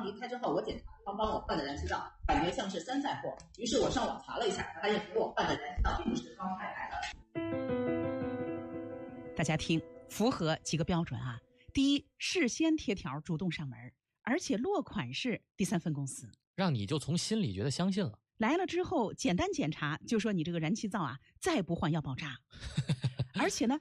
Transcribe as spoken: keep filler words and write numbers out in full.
方离开之后，我检查对方帮我换的燃气灶，感觉像是山寨货，于是我上网查了一下，发现给我换的燃气灶并不是对方派来的。 大家听，符合几个标准啊。第一，事先贴条主动上门，而且落款是第三份公司， 让你就从心里觉得相信了。 来了之后简单检查，就说你这个燃气灶啊再不换要爆炸。而且呢，